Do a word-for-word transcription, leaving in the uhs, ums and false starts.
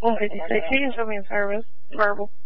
one fifty-six, you can show me in service, verbal.